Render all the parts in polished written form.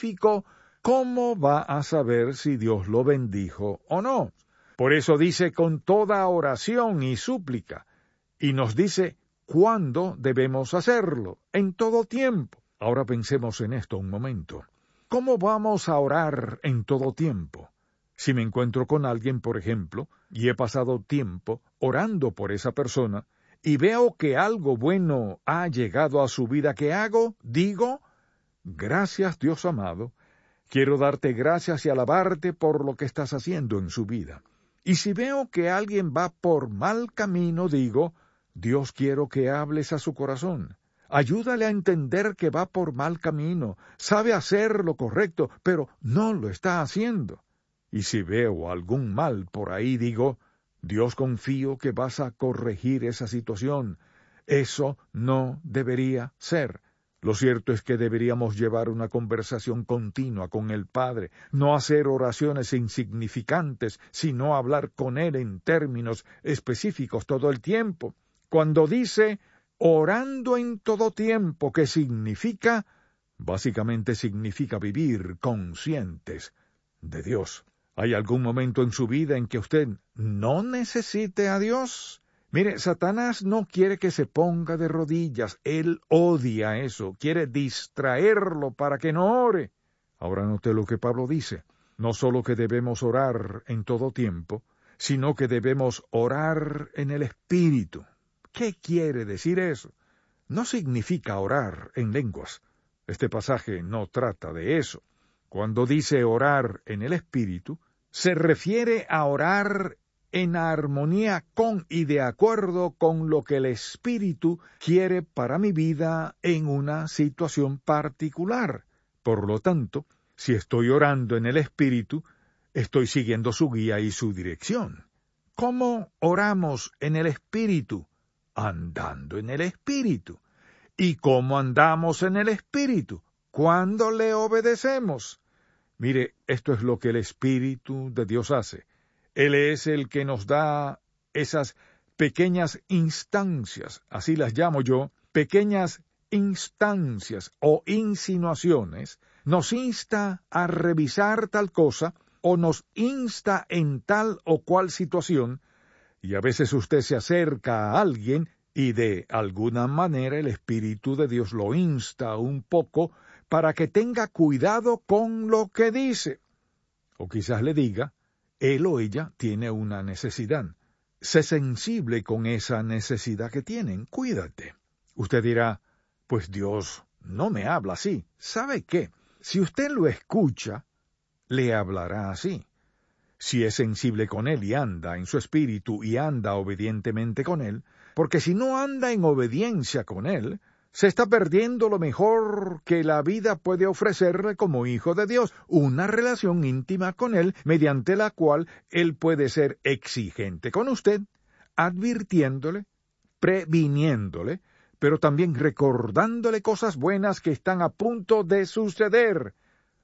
específico, ¿cómo va a saber si Dios lo bendijo o no? Por eso dice con toda oración y súplica, y nos dice cuándo debemos hacerlo, en todo tiempo. Ahora pensemos en esto un momento. ¿Cómo vamos a orar en todo tiempo? Si me encuentro con alguien, por ejemplo, y he pasado tiempo orando por esa persona, y veo que algo bueno ha llegado a su vida, ¿qué hago? Digo, gracias Dios amado, quiero darte gracias y alabarte por lo que estás haciendo en su vida. Y si veo que alguien va por mal camino, digo, Dios, quiero que hables a su corazón. Ayúdale a entender que va por mal camino, sabe hacer lo correcto, pero no lo está haciendo. Y si veo algún mal por ahí, digo, Dios, confío que vas a corregir esa situación. Eso no debería ser. Lo cierto es que deberíamos llevar una conversación continua con el Padre, no hacer oraciones insignificantes, sino hablar con Él en términos específicos todo el tiempo. Cuando dice orando en todo tiempo, ¿qué significa? Básicamente significa vivir conscientes de Dios. ¿Hay algún momento en su vida en que usted no necesite a Dios? Mire, Satanás no quiere que se ponga de rodillas. Él odia eso. Quiere distraerlo para que no ore. Ahora note lo que Pablo dice. No solo que debemos orar en todo tiempo, sino que debemos orar en el Espíritu. ¿Qué quiere decir eso? No significa orar en lenguas. Este pasaje no trata de eso. Cuando dice orar en el Espíritu, se refiere a orar en armonía con y de acuerdo con lo que el Espíritu quiere para mi vida en una situación particular. Por lo tanto, si estoy orando en el Espíritu, estoy siguiendo su guía y su dirección. ¿Cómo oramos en el Espíritu? Andando en el Espíritu. ¿Y cómo andamos en el Espíritu? ¿Cuándo le obedecemos? Mire, esto es lo que el Espíritu de Dios hace. Él es el que nos da esas pequeñas instancias, así las llamo yo, pequeñas instancias o insinuaciones, nos insta a revisar tal cosa o nos insta en tal o cual situación, y a veces usted se acerca a alguien y de alguna manera el Espíritu de Dios lo insta un poco para que tenga cuidado con lo que dice. O quizás le diga, él o ella tiene una necesidad. Sé sensible con esa necesidad que tienen, cuídate. Usted dirá, pues Dios no me habla así. ¿Sabe qué? Si usted lo escucha, le hablará así. Si es sensible con Él y anda en su espíritu y anda obedientemente con Él, porque si no anda en obediencia con Él, se está perdiendo lo mejor que la vida puede ofrecerle como hijo de Dios, una relación íntima con Él, mediante la cual Él puede ser exigente con usted, advirtiéndole, previniéndole, pero también recordándole cosas buenas que están a punto de suceder.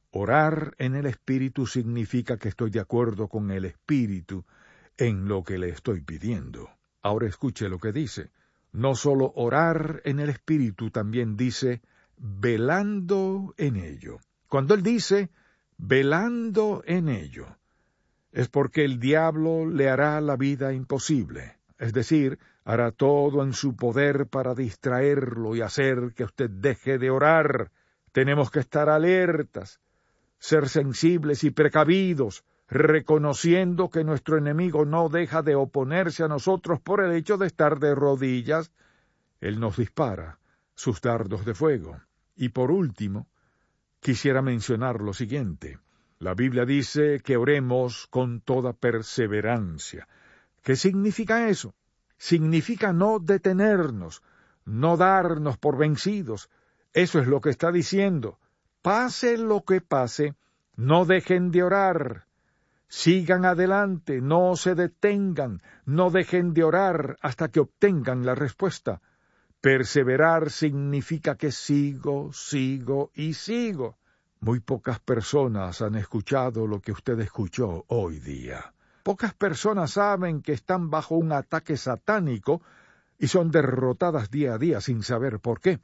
Orar en el Espíritu significa que estoy de acuerdo con el Espíritu en lo que le estoy pidiendo. Ahora escuche lo que dice. No solo orar en el Espíritu, también dice velando en ello. Cuando él dice velando en ello, es porque el diablo le hará la vida imposible. Es decir, hará todo en su poder para distraerlo y hacer que usted deje de orar. Tenemos que estar alertas, ser sensibles y precavidos, reconociendo que nuestro enemigo no deja de oponerse a nosotros por el hecho de estar de rodillas. Él nos dispara sus dardos de fuego. Y por último, quisiera mencionar lo siguiente. La Biblia dice que oremos con toda perseverancia. ¿Qué significa eso? Significa no detenernos, no darnos por vencidos. Eso es lo que está diciendo. Pase lo que pase, no dejen de orar. Sigan adelante, no se detengan, no dejen de orar hasta que obtengan la respuesta. Perseverar significa que sigo y sigo. Muy pocas personas han escuchado lo que usted escuchó hoy día. Pocas personas saben que están bajo un ataque satánico y son derrotadas día a día sin saber por qué.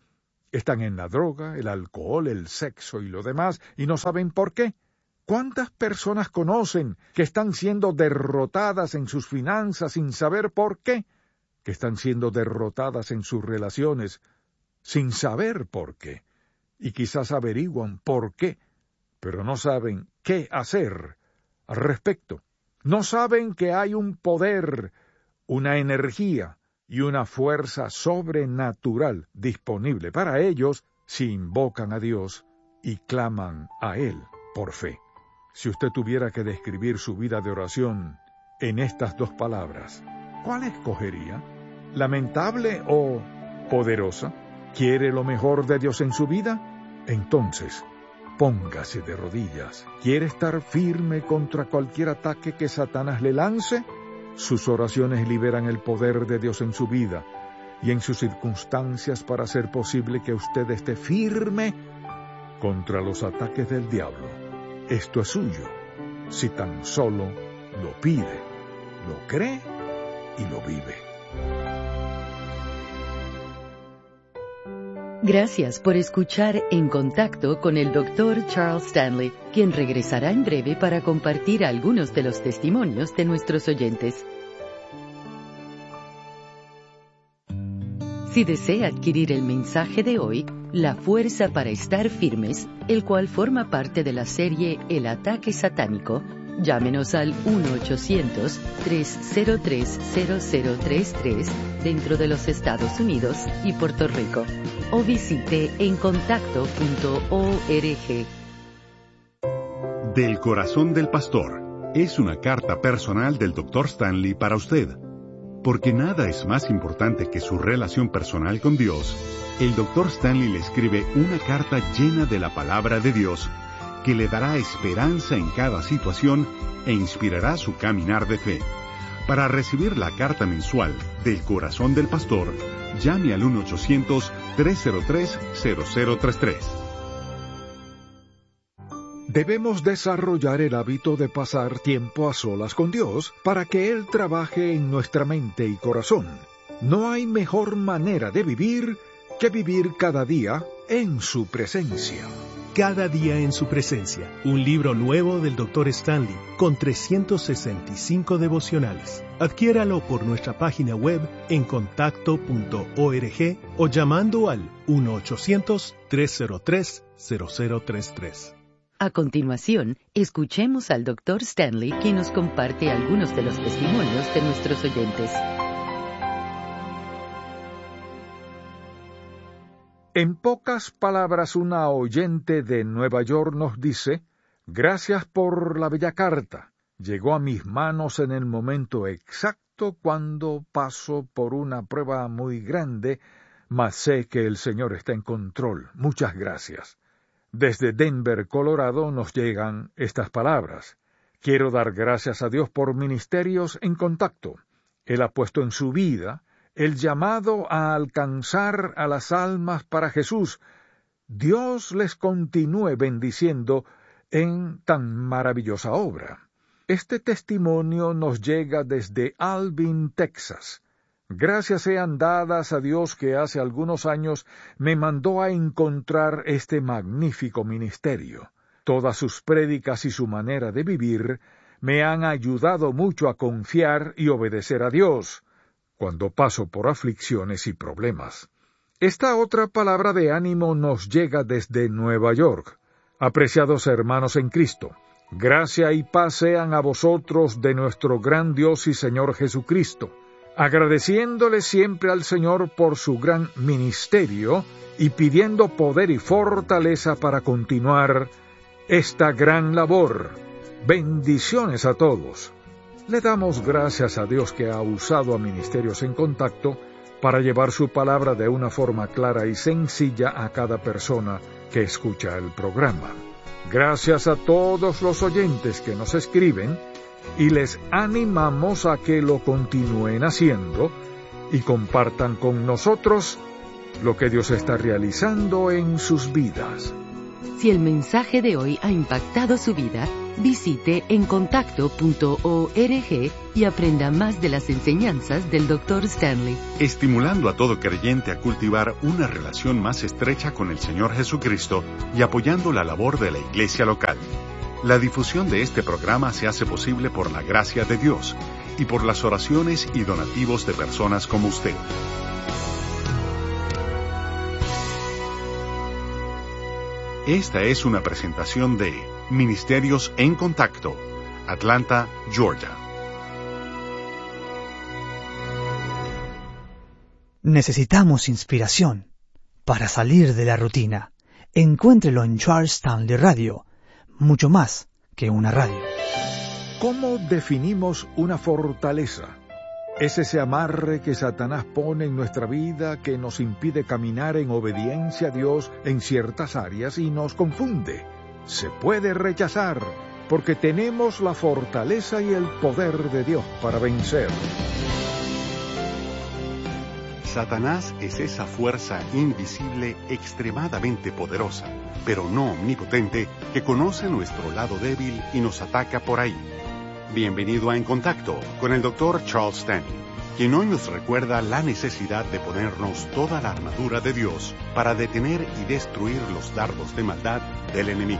Están en la droga, el alcohol, el sexo y lo demás, y no saben por qué. ¿Cuántas personas conocen que están siendo derrotadas en sus finanzas sin saber por qué? Que están siendo derrotadas en sus relaciones sin saber por qué. Y quizás averiguan por qué, pero no saben qué hacer al respecto. No saben que hay un poder, una energía y una fuerza sobrenatural disponible para ellos si invocan a Dios y claman a Él por fe. Si usted tuviera que describir su vida de oración en estas dos palabras, ¿cuál escogería? ¿Lamentable o poderosa? ¿Quiere lo mejor de Dios en su vida? Entonces, póngase de rodillas. ¿Quiere estar firme contra cualquier ataque que Satanás le lance? Sus oraciones liberan el poder de Dios en su vida y en sus circunstancias para hacer posible que usted esté firme contra los ataques del diablo. Esto es suyo, si tan solo lo pide, lo cree y lo vive. Gracias por escuchar En Contacto con el Dr. Charles Stanley, quien regresará en breve para compartir algunos de los testimonios de nuestros oyentes. Si desea adquirir el mensaje de hoy, La Fuerza para Estar Firmes, el cual forma parte de la serie El Ataque Satánico, llámenos al 1-800-303-0033 dentro de los Estados Unidos y Puerto Rico, o visite encontacto.org. Del corazón del pastor es una carta personal del Dr. Stanley para usted. Porque nada es más importante que su relación personal con Dios, el Dr. Stanley le escribe una carta llena de la palabra de Dios que le dará esperanza en cada situación e inspirará su caminar de fe. Para recibir la carta mensual del corazón del pastor, llame al 1-800-303-0033. Debemos desarrollar el hábito de pasar tiempo a solas con Dios para que Él trabaje en nuestra mente y corazón. No hay mejor manera de vivir que vivir cada día en su presencia. Cada día en su presencia, un libro nuevo del Dr. Stanley, con 365 devocionales. Adquiéralo por nuestra página web encontacto.org o llamando al 1-800-303-0033. A continuación, escuchemos al Dr. Stanley, quien nos comparte algunos de los testimonios de nuestros oyentes. En pocas palabras, una oyente de Nueva York nos dice: «Gracias por la bella carta. Llegó a mis manos en el momento exacto cuando paso por una prueba muy grande, mas sé que el Señor está en control. Muchas gracias». Desde Denver, Colorado, nos llegan estas palabras: «Quiero dar gracias a Dios por Ministerios en Contacto. Él ha puesto en su vida el llamado a alcanzar a las almas para Jesús. Dios les continúe bendiciendo en tan maravillosa obra». Este testimonio nos llega desde Alvin, Texas. Gracias sean dadas a Dios que hace algunos años me mandó a encontrar este magnífico ministerio. Todas sus prédicas y su manera de vivir me han ayudado mucho a confiar y obedecer a Dios cuando paso por aflicciones y problemas. Esta otra palabra de ánimo nos llega desde Nueva York. Apreciados hermanos en Cristo, gracia y paz sean a vosotros de nuestro gran Dios y Señor Jesucristo, agradeciéndole siempre al Señor por su gran ministerio y pidiendo poder y fortaleza para continuar esta gran labor. Bendiciones a todos. Le damos gracias a Dios que ha usado a Ministerios en Contacto para llevar su palabra de una forma clara y sencilla a cada persona que escucha el programa. Gracias a todos los oyentes que nos escriben, y les animamos a que lo continúen haciendo y compartan con nosotros lo que Dios está realizando en sus vidas. Si el mensaje de hoy ha impactado su vida, visite encontacto.org y aprenda más de las enseñanzas del Dr. Stanley. Estimulando a todo creyente a cultivar una relación más estrecha con el Señor Jesucristo y apoyando la labor de la iglesia local. La difusión de este programa se hace posible por la gracia de Dios y por las oraciones y donativos de personas como usted. Esta es una presentación de Ministerios en Contacto, Atlanta, Georgia. Necesitamos inspiración para salir de la rutina. Encuéntrelo en Charles Stanley Radio, mucho más que una radio. ¿Cómo definimos una fortaleza? Es ese amarre que Satanás pone en nuestra vida que nos impide caminar en obediencia a Dios en ciertas áreas y nos confunde. Se puede rechazar porque tenemos la fortaleza y el poder de Dios para vencer. Satanás es esa fuerza invisible extremadamente poderosa, pero no omnipotente, que conoce nuestro lado débil y nos ataca por ahí. Bienvenido a En Contacto con el Dr. Charles Stanley, quien hoy nos recuerda la necesidad de ponernos toda la armadura de Dios para detener y destruir los dardos de maldad del enemigo.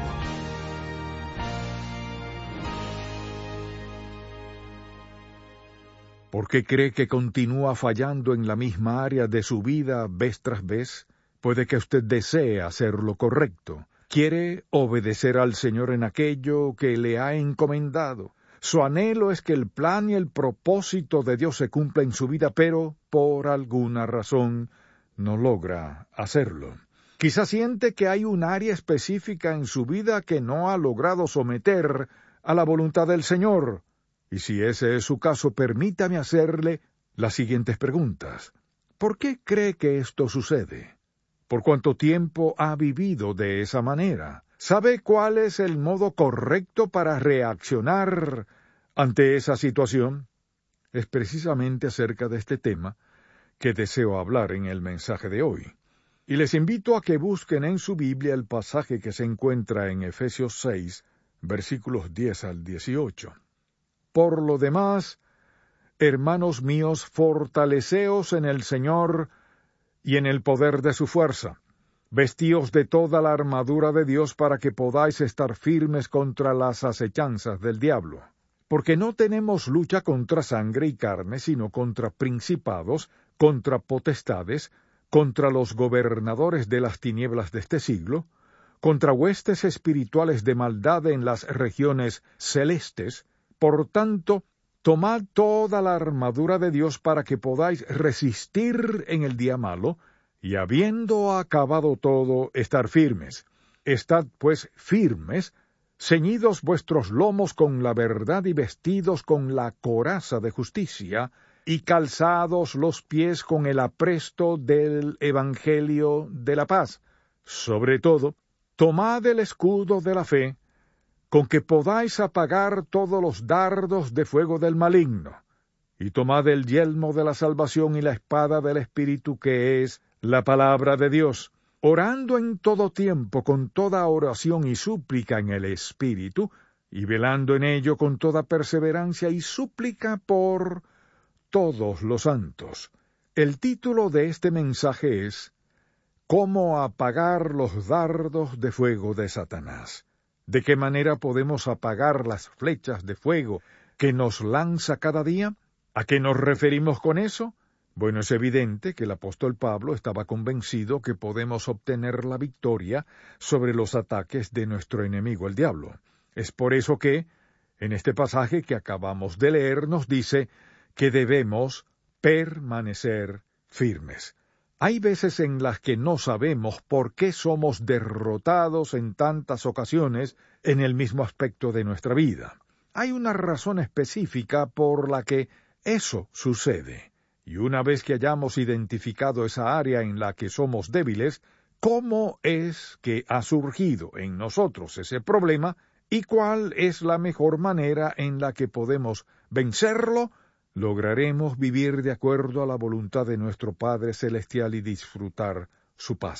¿Por qué cree que continúa fallando en la misma área de su vida vez tras vez? Puede que usted desee hacer lo correcto. Quiere obedecer al Señor en aquello que le ha encomendado. Su anhelo es que el plan y el propósito de Dios se cumpla en su vida, pero por alguna razón no logra hacerlo. Quizás siente que hay un área específica en su vida que no ha logrado someter a la voluntad del Señor. Y si ese es su caso, permítame hacerle las siguientes preguntas. ¿Por qué cree que esto sucede? ¿Por cuánto tiempo ha vivido de esa manera? ¿Sabe cuál es el modo correcto para reaccionar ante esa situación? Es precisamente acerca de este tema que deseo hablar en el mensaje de hoy. Y les invito a que busquen en su Biblia el pasaje que se encuentra en Efesios 6, versículos 10 al 18. Por lo demás, hermanos míos, fortaleceos en el Señor y en el poder de su fuerza. Vestíos de toda la armadura de Dios para que podáis estar firmes contra las acechanzas del diablo. Porque no tenemos lucha contra sangre y carne, sino contra principados, contra potestades, contra los gobernadores de las tinieblas de este siglo, contra huestes espirituales de maldad en las regiones celestes. Por tanto, tomad toda la armadura de Dios para que podáis resistir en el día malo, y habiendo acabado todo, estar firmes. Estad, pues, firmes, ceñidos vuestros lomos con la verdad y vestidos con la coraza de justicia, y calzados los pies con el apresto del Evangelio de la paz. Sobre todo, tomad el escudo de la fe, con que podáis apagar todos los dardos de fuego del maligno, y tomad el yelmo de la salvación y la espada del Espíritu, que es la palabra de Dios, orando en todo tiempo con toda oración y súplica en el Espíritu, y velando en ello con toda perseverancia y súplica por todos los santos. El título de este mensaje es ¿Cómo apagar los dardos de fuego de Satanás? ¿De qué manera podemos apagar las flechas de fuego que nos lanza cada día? ¿A qué nos referimos con eso? Bueno, es evidente que el apóstol Pablo estaba convencido que podemos obtener la victoria sobre los ataques de nuestro enemigo el diablo. Es por eso que, en este pasaje que acabamos de leer, nos dice que debemos permanecer firmes. Hay veces en las que no sabemos por qué somos derrotados en tantas ocasiones en el mismo aspecto de nuestra vida. Hay una razón específica por la que eso sucede. Y una vez que hayamos identificado esa área en la que somos débiles, ¿cómo es que ha surgido en nosotros ese problema y cuál es la mejor manera en la que podemos vencerlo? Lograremos vivir de acuerdo a la voluntad de nuestro Padre Celestial y disfrutar su paz.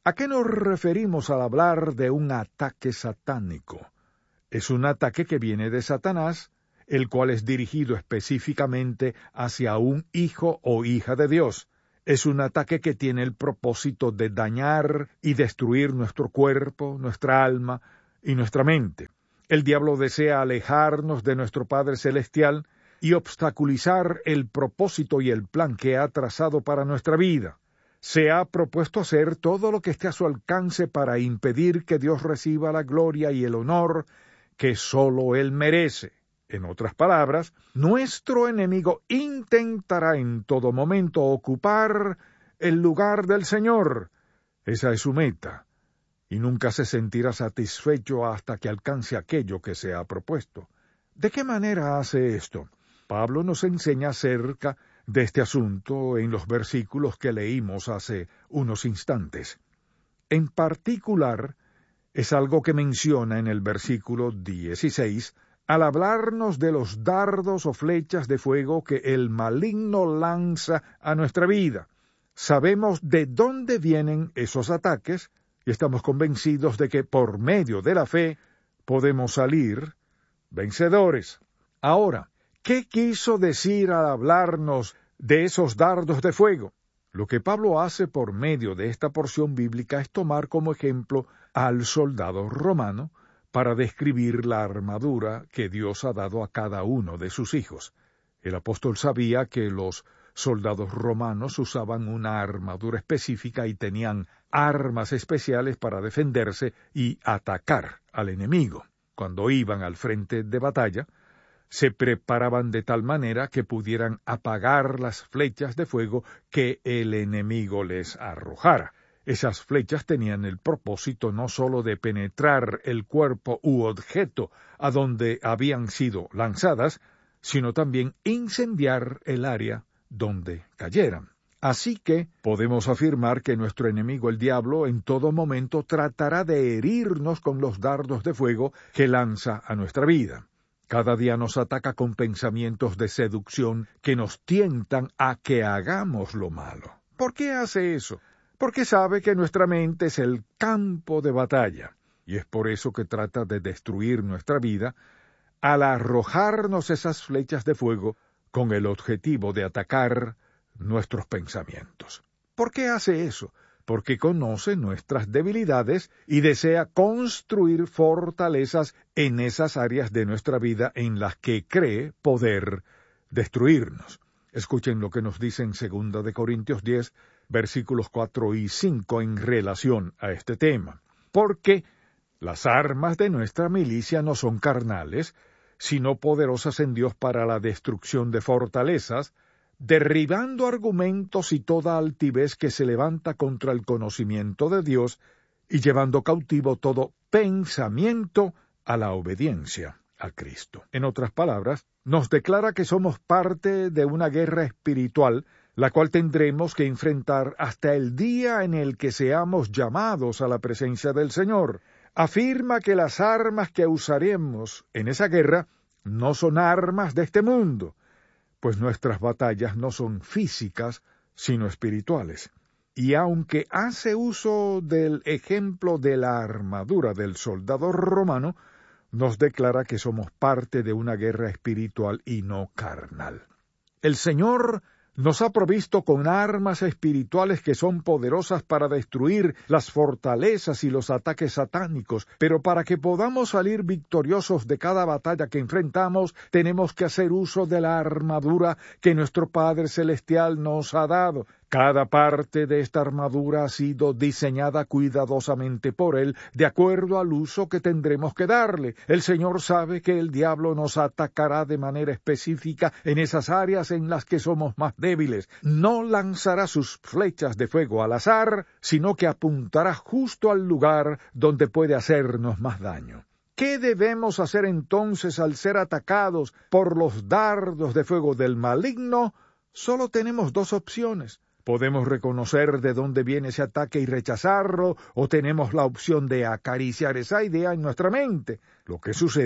¿A qué nos referimos al hablar de un ataque satánico? Es un ataque que viene de Satanás, el cual es dirigido específicamente hacia un hijo o hija de Dios. Es un ataque que tiene el propósito de dañar y destruir nuestro cuerpo, nuestra alma y nuestra mente. El diablo desea alejarnos de nuestro Padre Celestial y obstaculizar el propósito y el plan que ha trazado para nuestra vida. Se ha propuesto hacer todo lo que esté a su alcance para impedir que Dios reciba la gloria y el honor que sólo Él merece. En otras palabras, nuestro enemigo intentará en todo momento ocupar el lugar del Señor. Esa es su meta, y nunca se sentirá satisfecho hasta que alcance aquello que se ha propuesto. ¿De qué manera hace esto? Pablo nos enseña acerca de este asunto en los versículos que leímos hace unos instantes. En particular, es algo que menciona en el versículo 16, al hablarnos de los dardos o flechas de fuego que el maligno lanza a nuestra vida. Sabemos de dónde vienen esos ataques y estamos convencidos de que por medio de la fe podemos salir vencedores. Ahora, ¿qué quiso decir al hablarnos de esos dardos de fuego? Lo que Pablo hace por medio de esta porción bíblica es tomar como ejemplo al soldado romano para describir la armadura que Dios ha dado a cada uno de sus hijos. El apóstol sabía que los soldados romanos usaban una armadura específica y tenían armas especiales para defenderse y atacar al enemigo. Cuando iban al frente de batalla, se preparaban de tal manera que pudieran apagar las flechas de fuego que el enemigo les arrojara. Esas flechas tenían el propósito no sólo de penetrar el cuerpo u objeto a donde habían sido lanzadas, sino también incendiar el área donde cayeran. Así que podemos afirmar que nuestro enemigo el diablo en todo momento tratará de herirnos con los dardos de fuego que lanza a nuestra vida. Cada día nos ataca con pensamientos de seducción que nos tientan a que hagamos lo malo. ¿Por qué hace eso? Porque sabe que nuestra mente es el campo de batalla, y es por eso que trata de destruir nuestra vida al arrojarnos esas flechas de fuego con el objetivo de atacar nuestros pensamientos. ¿Por qué hace eso? Porque conoce nuestras debilidades y desea construir fortalezas en esas áreas de nuestra vida en las que cree poder destruirnos. Escuchen lo que nos dice en 2 de Corintios 10, versículos 4 y 5 en relación a este tema. Porque las armas de nuestra milicia no son carnales, sino poderosas en Dios para la destrucción de fortalezas, derribando argumentos y toda altivez que se levanta contra el conocimiento de Dios, y llevando cautivo todo pensamiento a la obediencia a Cristo. En otras palabras, nos declara que somos parte de una guerra espiritual, la cual tendremos que enfrentar hasta el día en el que seamos llamados a la presencia del Señor. Afirma que las armas que usaremos en esa guerra no son armas de este mundo, pues nuestras batallas no son físicas, sino espirituales. Y aunque hace uso del ejemplo de la armadura del soldado romano, nos declara que somos parte de una guerra espiritual y no carnal. El Señor nos ha provisto con armas espirituales que son poderosas para destruir las fortalezas y los ataques satánicos, pero para que podamos salir victoriosos de cada batalla que enfrentamos, tenemos que hacer uso de la armadura que nuestro Padre Celestial nos ha dado. Cada parte de esta armadura ha sido diseñada cuidadosamente por Él, de acuerdo al uso que tendremos que darle. El Señor sabe que el diablo nos atacará de manera específica en esas áreas en las que somos más débiles. No lanzará sus flechas de fuego al azar, sino que apuntará justo al lugar donde puede hacernos más daño. ¿Qué debemos hacer entonces al ser atacados por los dardos de fuego del maligno? Solo tenemos dos opciones. Podemos reconocer de dónde viene ese ataque y rechazarlo, o tenemos la opción de acariciar esa idea en nuestra mente. Lo que sucede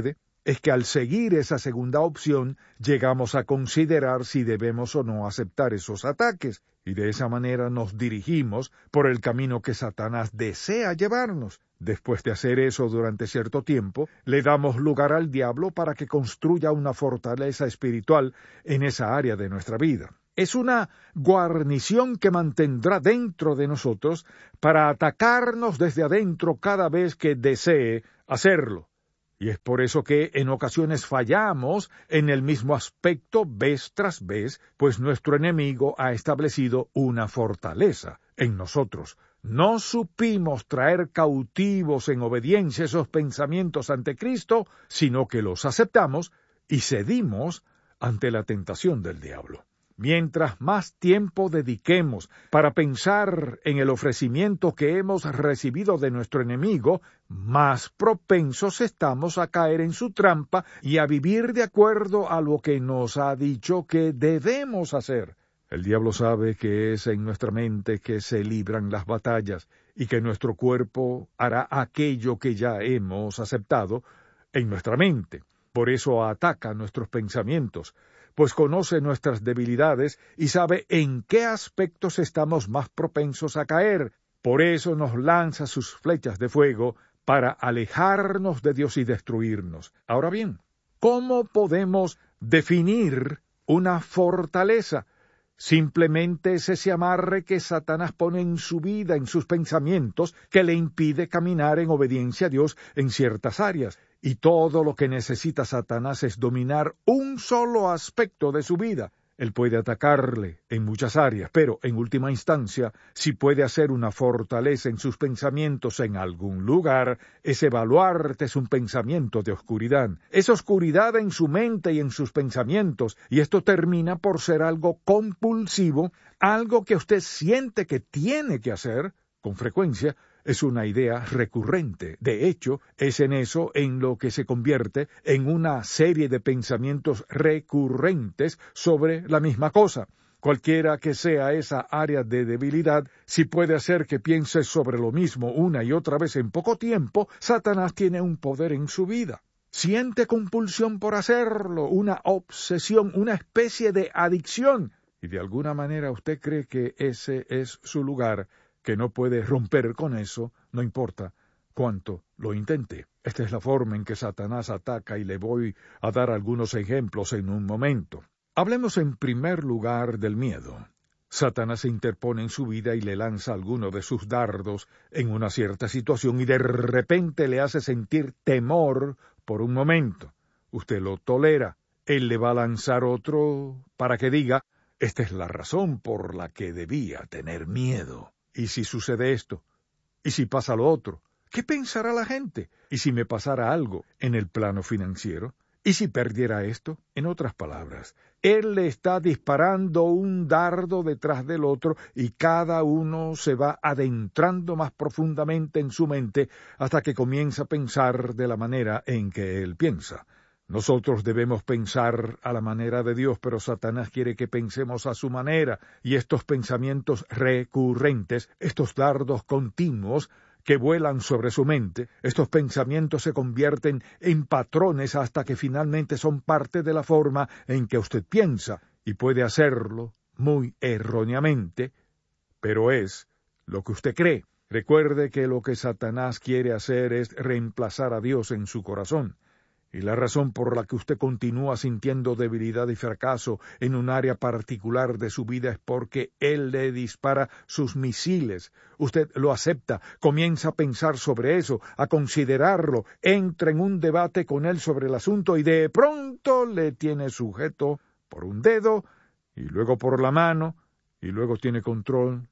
es que al seguir esa segunda opción, llegamos a considerar si debemos o no aceptar esos ataques, y de esa manera nos dirigimos por el camino que Satanás desea llevarnos. Después de hacer eso durante cierto tiempo, le damos lugar al diablo para que construya una fortaleza espiritual en esa área de nuestra vida. Es una guarnición que mantendrá dentro de nosotros para atacarnos desde adentro cada vez que desee hacerlo. Y es por eso que en ocasiones fallamos en el mismo aspecto vez tras vez, pues nuestro enemigo ha establecido una fortaleza en nosotros. No supimos traer cautivos en obediencia esos pensamientos ante Cristo, sino que los aceptamos y cedimos ante la tentación del diablo. Mientras más tiempo dediquemos para pensar en el ofrecimiento que hemos recibido de nuestro enemigo, más propensos estamos a caer en su trampa y a vivir de acuerdo a lo que nos ha dicho que debemos hacer. El diablo sabe que es en nuestra mente que se libran las batallas y que nuestro cuerpo hará aquello que ya hemos aceptado en nuestra mente. Por eso ataca nuestros pensamientos, pues conoce nuestras debilidades y sabe en qué aspectos estamos más propensos a caer. Por eso nos lanza sus flechas de fuego para alejarnos de Dios y destruirnos. Ahora bien, ¿cómo podemos definir una fortaleza? Simplemente es ese amarre que Satanás pone en su vida, en sus pensamientos, que le impide caminar en obediencia a Dios en ciertas áreas. Y todo lo que necesita Satanás es dominar un solo aspecto de su vida. Él puede atacarle en muchas áreas, pero en última instancia, si puede hacer una fortaleza en sus pensamientos en algún lugar, ese baluarte es un pensamiento de oscuridad. Es oscuridad en su mente y en sus pensamientos, y esto termina por ser algo compulsivo, algo que usted siente que tiene que hacer con frecuencia. Es una idea recurrente. De hecho, es en eso en lo que se convierte en una serie de pensamientos recurrentes sobre la misma cosa. Cualquiera que sea esa área de debilidad, si puede hacer que piense sobre lo mismo una y otra vez en poco tiempo, Satanás tiene un poder en su vida. Siente compulsión por hacerlo, una obsesión, una especie de adicción. Y de alguna manera usted cree que ese es su lugar, que no puede romper con eso, no importa cuánto lo intente. Esta es la forma en que Satanás ataca y le voy a dar algunos ejemplos en un momento. Hablemos en primer lugar del miedo. Satanás se interpone en su vida y le lanza alguno de sus dardos en una cierta situación y de repente le hace sentir temor por un momento. Usted lo tolera. Él le va a lanzar otro para que diga, esta es la razón por la que debía tener miedo. ¿Y si sucede esto? ¿Y si pasa lo otro? ¿Qué pensará la gente? ¿Y si me pasara algo en el plano financiero? ¿Y si perdiera esto? En otras palabras, él le está disparando un dardo detrás del otro y cada uno se va adentrando más profundamente en su mente hasta que comienza a pensar de la manera en que él piensa. Nosotros debemos pensar a la manera de Dios, pero Satanás quiere que pensemos a su manera, y estos pensamientos recurrentes, estos dardos continuos que vuelan sobre su mente, estos pensamientos se convierten en patrones hasta que finalmente son parte de la forma en que usted piensa, y puede hacerlo muy erróneamente, pero es lo que usted cree. Recuerde que lo que Satanás quiere hacer es reemplazar a Dios en su corazón. Y la razón por la que usted continúa sintiendo debilidad y fracaso en un área particular de su vida es porque él le dispara sus misiles. Usted lo acepta, comienza a pensar sobre eso, a considerarlo, entra en un debate con él sobre el asunto y de pronto le tiene sujeto por un dedo y luego por la mano y luego tiene control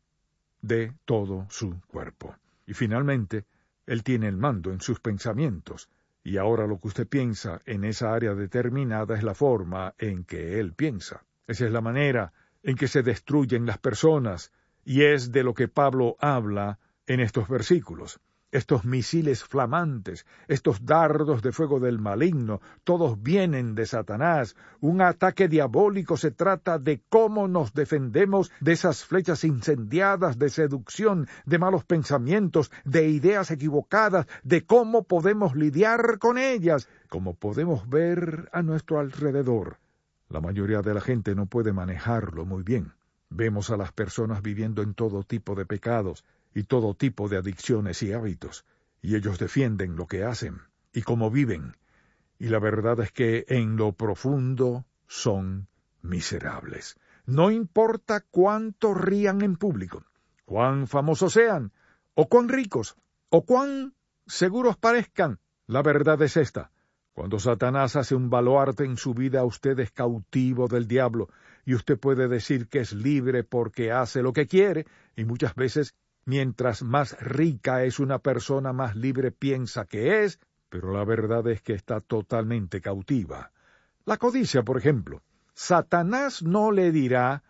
de todo su cuerpo. Y finalmente, él tiene el mando en sus pensamientos. Y ahora lo que usted piensa en esa área determinada es la forma en que él piensa. Esa es la manera en que se destruyen las personas, y es de lo que Pablo habla en estos versículos. estos misiles flamantes, estos dardos de fuego del maligno, todos vienen de Satanás. Un ataque diabólico se trata de cómo nos defendemos de esas flechas incendiadas de seducción, de malos pensamientos, de ideas equivocadas, de cómo podemos lidiar con ellas, como podemos ver a nuestro alrededor. La mayoría de la gente no puede manejarlo muy bien. Vemos a las personas viviendo en todo tipo de pecados y todo tipo de adicciones y hábitos, y ellos defienden lo que hacen y cómo viven, y la verdad es que en lo profundo son miserables. No importa cuánto rían en público, cuán famosos sean, o cuán ricos, o cuán seguros parezcan, la verdad es esta. Cuando Satanás hace un baluarte en su vida, usted es cautivo del diablo, y usted puede decir que es libre porque hace lo que quiere, y muchas veces, mientras más rica es una persona, más libre piensa que es, pero la verdad es que está totalmente cautiva. La codicia, por ejemplo. Satanás no le dirá,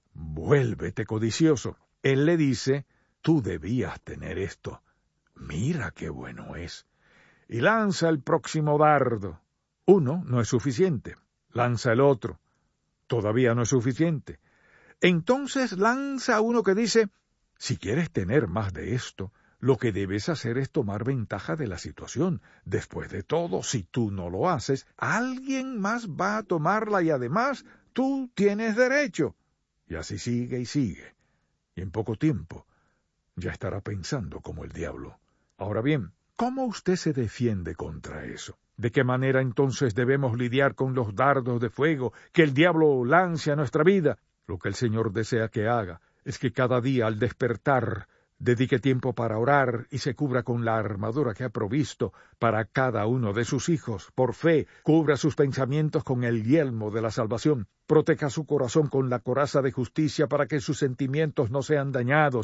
vuélvete codicioso. Él le dice, tú debías tener esto. Mira qué bueno es. Y lanza el próximo dardo. Uno no es suficiente. Lanza el otro. Todavía no es suficiente. Entonces lanza uno que dice, si quieres tener más de esto, lo que debes hacer es tomar ventaja de la situación. Después de todo, si tú no lo haces, alguien más va a tomarla y además tú tienes derecho. Y así sigue y sigue. Y en poco tiempo ya estará pensando como el diablo. Ahora bien, ¿cómo usted se defiende contra eso? ¿De qué manera entonces debemos lidiar con los dardos de fuego que el diablo lance a nuestra vida? Lo que el Señor desea que haga es que cada día al despertar dedique tiempo para orar y se cubra con la armadura que ha provisto para cada uno de sus hijos. Por fe, cubra sus pensamientos con el yelmo de la salvación. Proteja su corazón con la coraza de justicia para que sus sentimientos no sean dañados.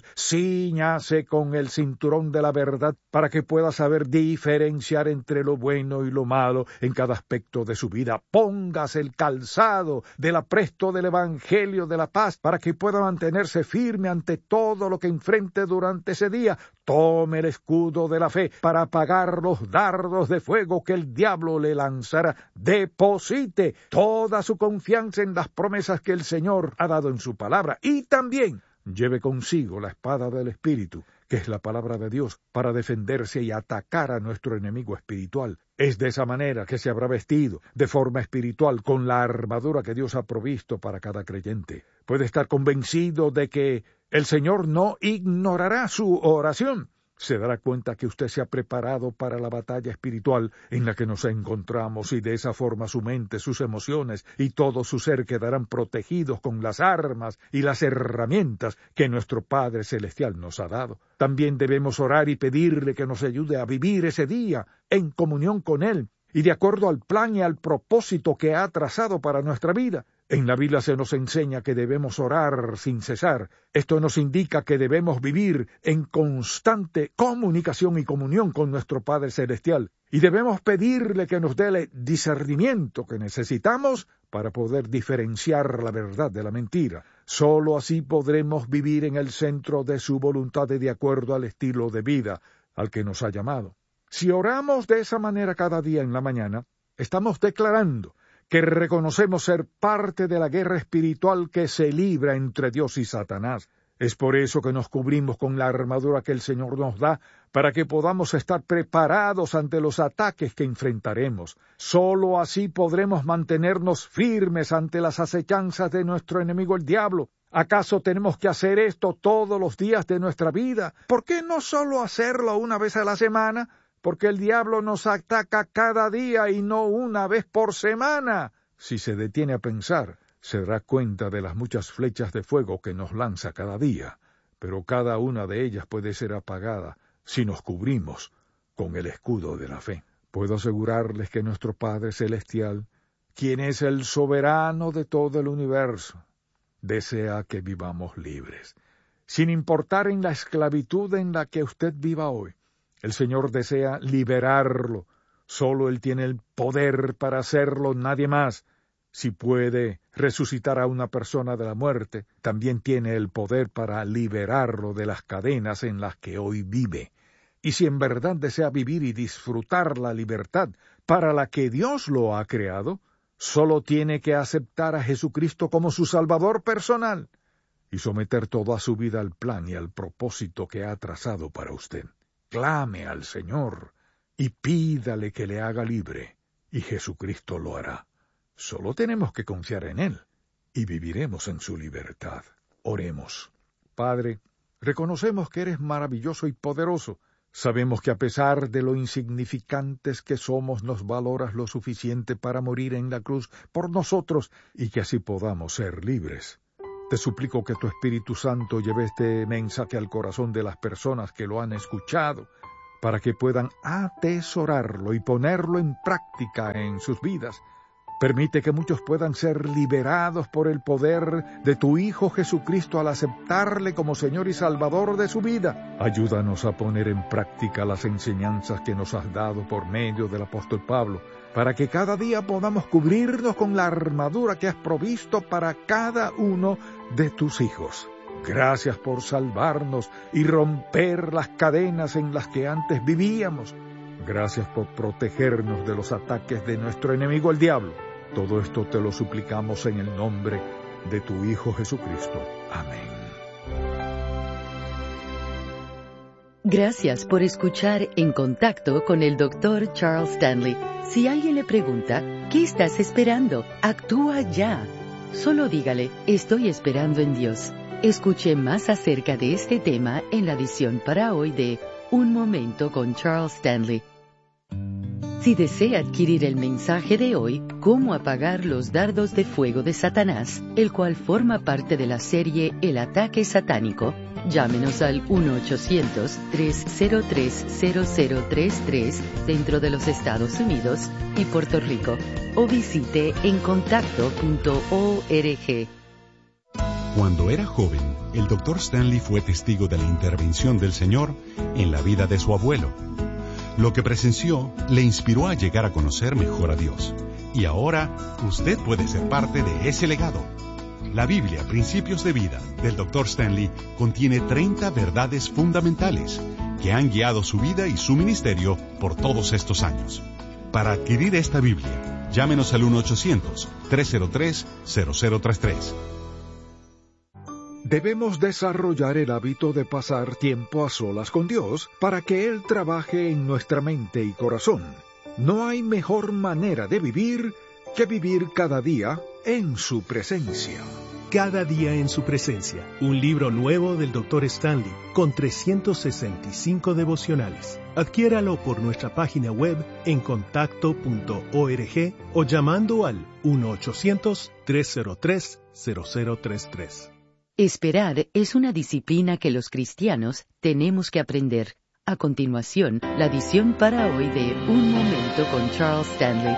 Cíñase con el cinturón de la verdad para que pueda saber diferenciar entre lo bueno y lo malo en cada aspecto de su vida. Póngase el calzado del apresto del Evangelio de la paz para que pueda mantenerse firme ante todo lo que enfrente durante ese día. Tome el escudo de la fe para apagar los dardos de fuego que el diablo le lanzará. Deposite toda su confianza en las promesas que el Señor ha dado en su palabra y también lleve consigo la espada del Espíritu, que es la palabra de Dios, para defenderse y atacar a nuestro enemigo espiritual. Es de esa manera que se habrá vestido de forma espiritual con la armadura que Dios ha provisto para cada creyente. Puede estar convencido de que el Señor no ignorará su oración. Se dará cuenta que usted se ha preparado para la batalla espiritual en la que nos encontramos y de esa forma su mente, sus emociones y todo su ser quedarán protegidos con las armas y las herramientas que nuestro Padre Celestial nos ha dado. También debemos orar y pedirle que nos ayude a vivir ese día en comunión con Él y de acuerdo al plan y al propósito que ha trazado para nuestra vida. En la Biblia se nos enseña que debemos orar sin cesar. Esto nos indica que debemos vivir en constante comunicación y comunión con nuestro Padre Celestial. Y debemos pedirle que nos dé el discernimiento que necesitamos para poder diferenciar la verdad de la mentira. Solo así podremos vivir en el centro de su voluntad y de acuerdo al estilo de vida al que nos ha llamado. Si oramos de esa manera cada día en la mañana, estamos declarando que reconocemos ser parte de la guerra espiritual que se libra entre Dios y Satanás. Es por eso que nos cubrimos con la armadura que el Señor nos da, para que podamos estar preparados ante los ataques que enfrentaremos. Solo así podremos mantenernos firmes ante las acechanzas de nuestro enemigo el diablo. ¿Acaso tenemos que hacer esto todos los días de nuestra vida? ¿Por qué no solo hacerlo una vez a la semana? Porque el diablo nos ataca cada día y no una vez por semana. Si se detiene a pensar, se dará cuenta de las muchas flechas de fuego que nos lanza cada día, pero cada una de ellas puede ser apagada si nos cubrimos con el escudo de la fe. Puedo asegurarles que nuestro Padre Celestial, quien es el soberano de todo el universo, desea que vivamos libres, sin importar en la esclavitud en la que usted viva hoy. El Señor desea liberarlo. Solo Él tiene el poder para hacerlo, nadie más. Si puede resucitar a una persona de la muerte, también tiene el poder para liberarlo de las cadenas en las que hoy vive. Y si en verdad desea vivir y disfrutar la libertad para la que Dios lo ha creado, solo tiene que aceptar a Jesucristo como su Salvador personal y someter toda su vida al plan y al propósito que ha trazado para usted. Clame al Señor y pídale que le haga libre, y Jesucristo lo hará. Solo tenemos que confiar en Él, y viviremos en su libertad. Oremos. Padre, reconocemos que eres maravilloso y poderoso. Sabemos que a pesar de lo insignificantes que somos, nos valoras lo suficiente para morir en la cruz por nosotros, y que así podamos ser libres. Te suplico que tu Espíritu Santo lleve este mensaje al corazón de las personas que lo han escuchado, para que puedan atesorarlo y ponerlo en práctica en sus vidas. Permite que muchos puedan ser liberados por el poder de tu Hijo Jesucristo al aceptarle como Señor y Salvador de su vida. Ayúdanos a poner en práctica las enseñanzas que nos has dado por medio del apóstol Pablo, para que cada día podamos cubrirnos con la armadura que has provisto para cada uno de tus hijos. Gracias por salvarnos y romper las cadenas en las que antes vivíamos. Gracias por protegernos de los ataques de nuestro enemigo el diablo. Todo esto te lo suplicamos en el nombre de tu Hijo Jesucristo. Amén. Gracias por escuchar En Contacto con el Dr. Charles Stanley. Si alguien le pregunta, ¿qué estás esperando? Actúa ya. Solo dígale, estoy esperando en Dios. Escuche más acerca de este tema en la edición para hoy de Un Momento con Charles Stanley. Si desea adquirir el mensaje de hoy, Cómo apagar los dardos de fuego de Satanás, el cual forma parte de la serie El ataque satánico, llámenos al 1-800-303-0033 dentro de los Estados Unidos y Puerto Rico, o visite encontacto.org. Cuando era joven, el Dr. Stanley fue testigo de la intervención del Señor en la vida de su abuelo. Lo que presenció le inspiró a llegar a conocer mejor a Dios. Y ahora, usted puede ser parte de ese legado. La Biblia, Principios de Vida, del Dr. Stanley, contiene 30 verdades fundamentales que han guiado su vida y su ministerio por todos estos años. Para adquirir esta Biblia, llámenos al 1-800-303-0033. Debemos desarrollar el hábito de pasar tiempo a solas con Dios para que Él trabaje en nuestra mente y corazón. No hay mejor manera de vivir que vivir cada día en su presencia. Cada día en su presencia, un libro nuevo del Dr. Stanley con 365 devocionales. Adquiéralo por nuestra página web en contacto.org o llamando al 1-800-303-0033. Esperar es una disciplina que los cristianos tenemos que aprender. A continuación, la edición para hoy de Un Momento con Charles Stanley.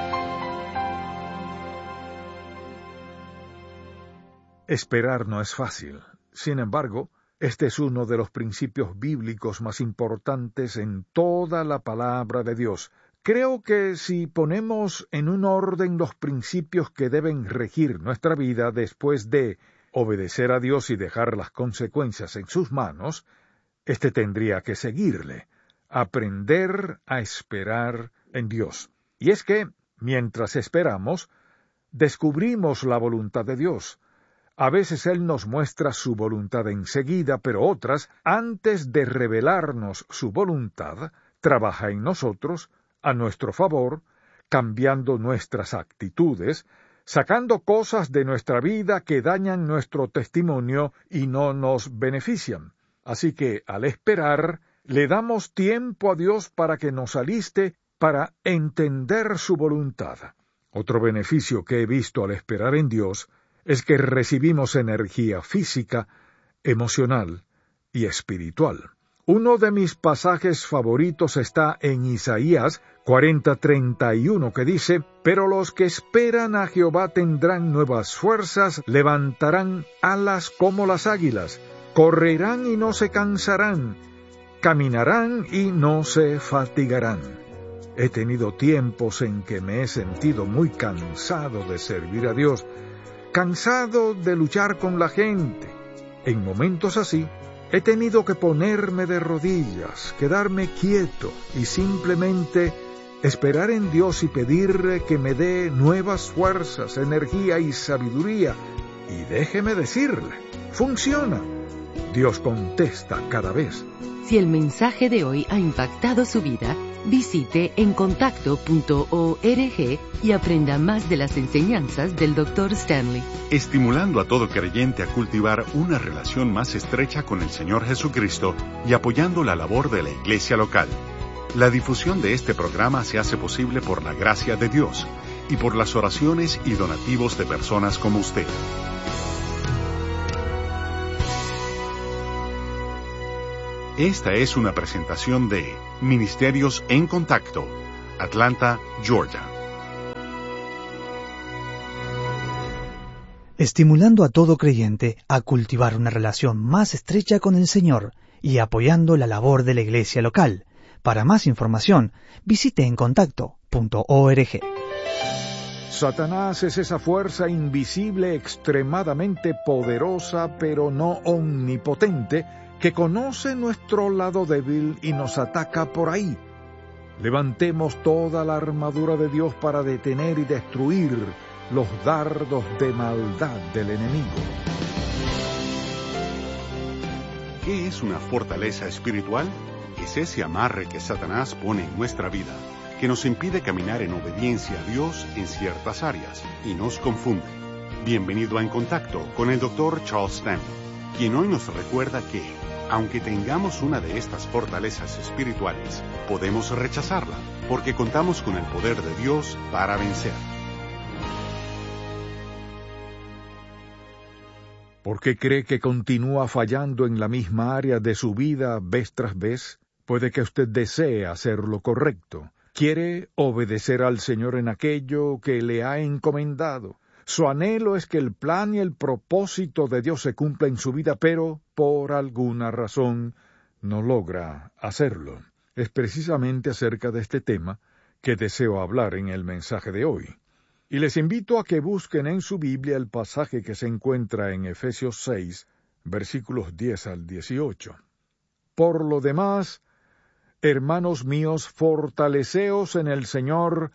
Esperar no es fácil. Sin embargo, este es uno de los principios bíblicos más importantes en toda la palabra de Dios. Creo que si ponemos en un orden los principios que deben regir nuestra vida después de obedecer a Dios y dejar las consecuencias en sus manos, este tendría que seguirle, aprender a esperar en Dios. Y es que, mientras esperamos, descubrimos la voluntad de Dios. A veces Él nos muestra su voluntad enseguida, pero otras, antes de revelarnos su voluntad, trabaja en nosotros, a nuestro favor, cambiando nuestras actitudes, sacando cosas de nuestra vida que dañan nuestro testimonio y no nos benefician. Así que, al esperar, le damos tiempo a Dios para que nos aliste para entender su voluntad. Otro beneficio que he visto al esperar en Dios es que recibimos energía física, emocional y espiritual. Uno de mis pasajes favoritos está en Isaías 40:31, que dice: «Pero los que esperan a Jehová tendrán nuevas fuerzas, levantarán alas como las águilas, correrán y no se cansarán, caminarán y no se fatigarán». He tenido tiempos en que me he sentido muy cansado de servir a Dios, cansado de luchar con la gente. En momentos así, He tenido que ponerme de rodillas, quedarme quieto y simplemente esperar en Dios y pedirle que me dé nuevas fuerzas, energía y sabiduría. Y déjeme decirle, funciona. Dios contesta cada vez. Si el mensaje de hoy ha impactado su vida, visite encontacto.org y aprenda más de las enseñanzas del Dr. Stanley. Estimulando a todo creyente a cultivar una relación más estrecha con el Señor Jesucristo y apoyando la labor de la iglesia local. La difusión de este programa se hace posible por la gracia de Dios y por las oraciones y donativos de personas como usted. Esta es una presentación de Ministerios en Contacto, Atlanta, Georgia. Estimulando a todo creyente a cultivar una relación más estrecha con el Señor y apoyando la labor de la iglesia local. Para más información, visite encontacto.org. Satanás es esa fuerza invisible extremadamente poderosa, pero no omnipotente, que conoce nuestro lado débil y nos ataca por ahí. Levantemos toda la armadura de Dios para detener y destruir los dardos de maldad del enemigo. ¿Qué es una fortaleza espiritual? Es ese amarre que Satanás pone en nuestra vida, que nos impide caminar en obediencia a Dios en ciertas áreas y nos confunde. Bienvenido a En Contacto con el Dr. Charles Stanley, quien hoy nos recuerda que, aunque tengamos una de estas fortalezas espirituales, podemos rechazarla, porque contamos con el poder de Dios para vencer. ¿Por qué cree que continúa fallando en la misma área de su vida vez tras vez? Puede que usted desee hacer lo correcto. Quiere obedecer al Señor en aquello que le ha encomendado. Su anhelo es que el plan y el propósito de Dios se cumpla en su vida, pero por alguna razón no logra hacerlo. Es precisamente acerca de este tema que deseo hablar en el mensaje de hoy. Y les invito a que busquen en su Biblia el pasaje que se encuentra en Efesios 6, versículos 10 al 18. Por lo demás, hermanos míos, fortaleceos en el Señor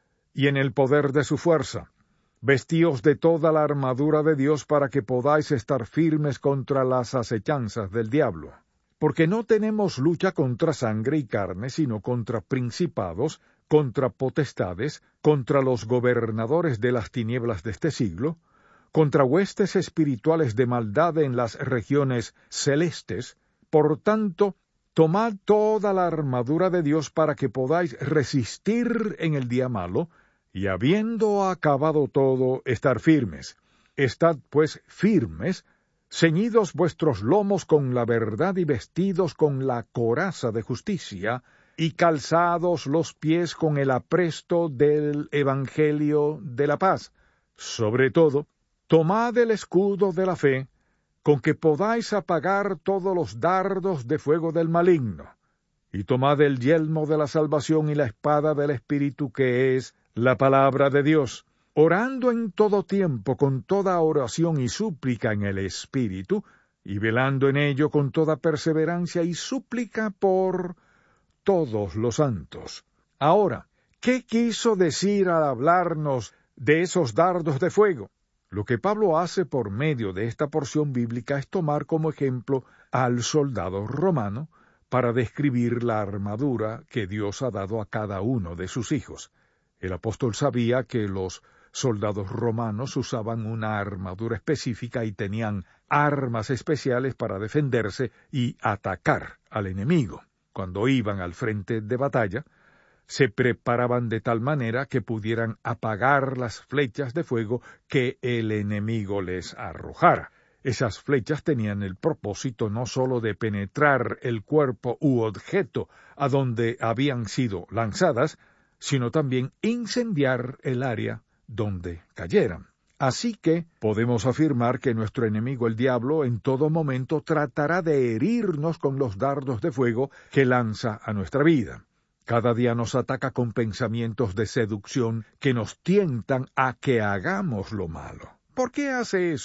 y en el poder de su fuerza. Vestíos de toda la armadura de Dios para que podáis estar firmes contra las acechanzas del diablo. Porque no tenemos lucha contra sangre y carne, sino contra principados, contra potestades, contra los gobernadores de las tinieblas de este siglo, contra huestes espirituales de maldad en las regiones celestes. Por tanto, tomad toda la armadura de Dios para que podáis resistir en el día malo, y habiendo acabado todo, estar firmes. Estad, pues, firmes, ceñidos vuestros lomos con la verdad y vestidos con la coraza de justicia, y calzados los pies con el apresto del Evangelio de la paz. Sobre todo, tomad el escudo de la fe, con que podáis apagar todos los dardos de fuego del maligno, y tomad el yelmo de la salvación y la espada del Espíritu, que es la palabra de Dios, orando en todo tiempo con toda oración y súplica en el Espíritu, y velando en ello con toda perseverancia y súplica por todos los santos. Ahora, ¿qué quiso decir al hablarnos de esos dardos de fuego? Lo que Pablo hace por medio de esta porción bíblica es tomar como ejemplo al soldado romano para describir la armadura que Dios ha dado a cada uno de sus hijos. El apóstol sabía que los soldados romanos usaban una armadura específica y tenían armas especiales para defenderse y atacar al enemigo. Cuando iban al frente de batalla, se preparaban de tal manera que pudieran apagar las flechas de fuego que el enemigo les arrojara. Esas flechas tenían el propósito no sólo de penetrar el cuerpo u objeto a donde habían sido lanzadas, sino también incendiar el área donde cayeran. Así que podemos afirmar que nuestro enemigo el diablo en todo momento tratará de herirnos con los dardos de fuego que lanza a nuestra vida. Cada día nos ataca con pensamientos de seducción que nos tientan a que hagamos lo malo. ¿Por qué hace eso?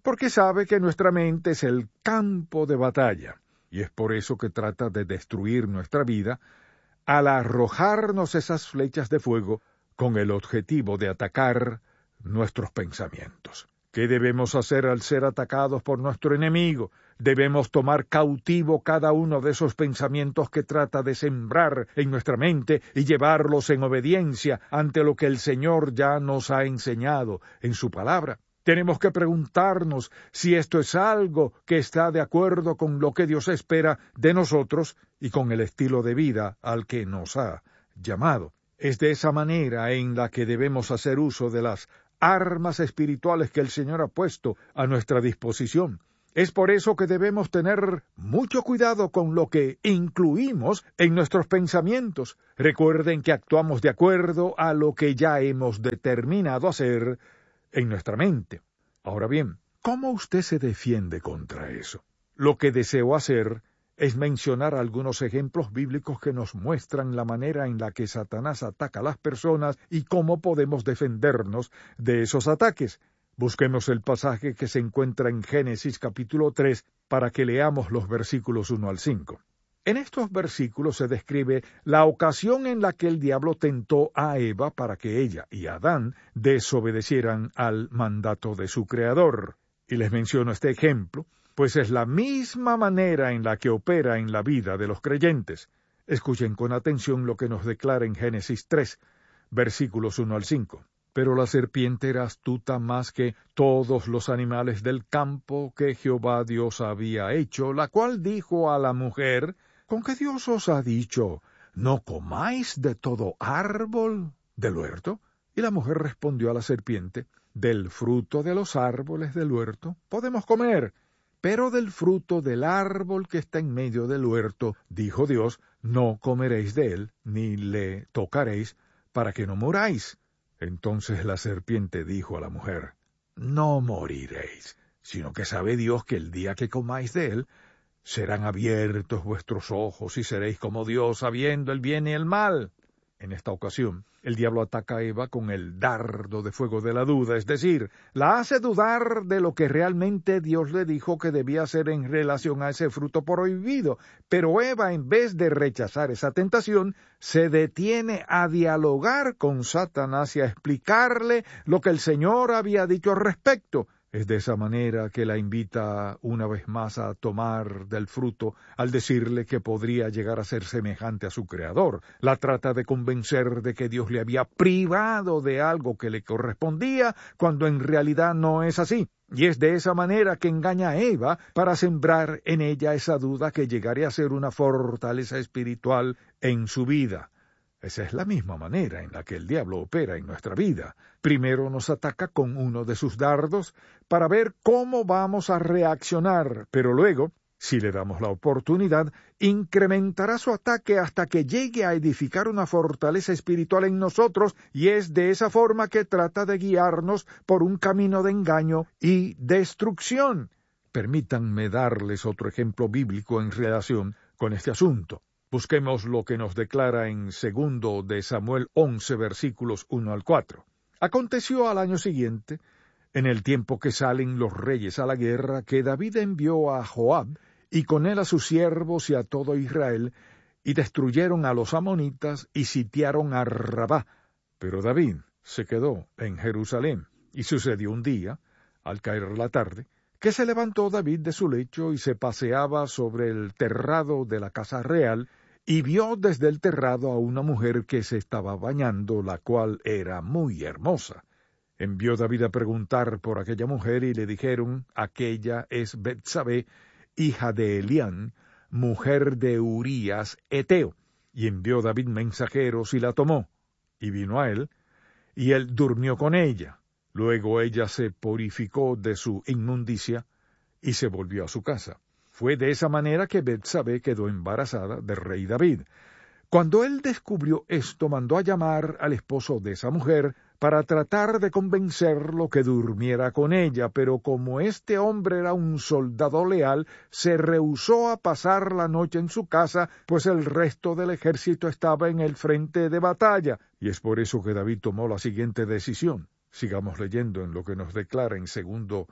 porque sabe que nuestra mente es el campo de batalla, y es por eso que trata de destruir nuestra vida al arrojarnos esas flechas de fuego con el objetivo de atacar nuestros pensamientos. ¿Qué debemos hacer al ser atacados por nuestro enemigo? Debemos tomar cautivo cada uno de esos pensamientos que trata de sembrar en nuestra mente y llevarlos en obediencia ante lo que el Señor ya nos ha enseñado en su palabra. Tenemos que preguntarnos si esto es algo que está de acuerdo con lo que Dios espera de nosotros y con el estilo de vida al que nos ha llamado. Es de esa manera en la que debemos hacer uso de las armas espirituales que el Señor ha puesto a nuestra disposición. Es por eso que debemos tener mucho cuidado con lo que incluimos en nuestros pensamientos. Recuerden que actuamos de acuerdo a lo que ya hemos determinado hacer en nuestra mente. Ahora bien, ¿cómo usted se defiende contra eso? Lo que deseo hacer es mencionar algunos ejemplos bíblicos que nos muestran la manera en la que Satanás ataca a las personas y cómo podemos defendernos de esos ataques. Busquemos el pasaje que se encuentra en Génesis capítulo 3 para que leamos los versículos 1 al 5. En estos versículos se describe la ocasión en la que el diablo tentó a Eva para que ella y Adán desobedecieran al mandato de su creador. Y les menciono este ejemplo, pues es la misma manera en la que opera en la vida de los creyentes. Escuchen con atención lo que nos declara en Génesis 3, versículos 1 al 5. Pero la serpiente era astuta más que todos los animales del campo que Jehová Dios había hecho, la cual dijo a la mujer: ¿Con qué Dios os ha dicho, no comáis de todo árbol del huerto? Y la mujer respondió a la serpiente: del fruto de los árboles del huerto podemos comer, pero del fruto del árbol que está en medio del huerto, dijo Dios, no comeréis de él, ni le tocaréis, para que no muráis. Entonces la serpiente dijo a la mujer: no moriréis, sino que sabe Dios que el día que comáis de él, serán abiertos vuestros ojos y seréis como Dios, sabiendo el bien y el mal. En esta ocasión, el diablo ataca a Eva con el dardo de fuego de la duda, es decir, la hace dudar de lo que realmente Dios le dijo que debía hacer en relación a ese fruto prohibido. Pero Eva, en vez de rechazar esa tentación, se detiene a dialogar con Satanás y a explicarle lo que el Señor había dicho al respecto. Es de esa manera que la invita una vez más a tomar del fruto, al decirle que podría llegar a ser semejante a su Creador. La trata de convencer de que Dios le había privado de algo que le correspondía, cuando en realidad no es así. Y es de esa manera que engaña a Eva para sembrar en ella esa duda que llegaría a ser una fortaleza espiritual en su vida. Esa es la misma manera en la que el diablo opera en nuestra vida. Primero nos ataca con uno de sus dardos para ver cómo vamos a reaccionar, pero luego, si le damos la oportunidad, incrementará su ataque hasta que llegue a edificar una fortaleza espiritual en nosotros, y es de esa forma que trata de guiarnos por un camino de engaño y destrucción. Permítanme darles otro ejemplo bíblico en relación con este asunto. Busquemos lo que nos declara en 2 de Samuel 11, versículos 1 al 4. Aconteció al año siguiente, en el tiempo que salen los reyes a la guerra, que David envió a Joab, y con él a sus siervos y a todo Israel, y destruyeron a los amonitas y sitiaron a Rabá. Pero David se quedó en Jerusalén. Y sucedió un día, al caer la tarde, que se levantó David de su lecho y se paseaba sobre el terrado de la casa real, y vio desde el terrado a una mujer que se estaba bañando, la cual era muy hermosa. Envió David a preguntar por aquella mujer, y le dijeron: aquella es Betsabé, hija de Elián, mujer de Urías Eteo. Y envió David mensajeros, y la tomó, y vino a él, y él durmió con ella. Luego ella se purificó de su inmundicia, y se volvió a su casa. Fue de esa manera que Betsabé quedó embarazada del rey David. Cuando él descubrió esto, mandó a llamar al esposo de esa mujer para tratar de convencerlo que durmiera con ella, pero como este hombre era un soldado leal, se rehusó a pasar la noche en su casa, pues el resto del ejército estaba en el frente de batalla, y es por eso que David tomó la siguiente decisión. Sigamos leyendo en lo que nos declara en 2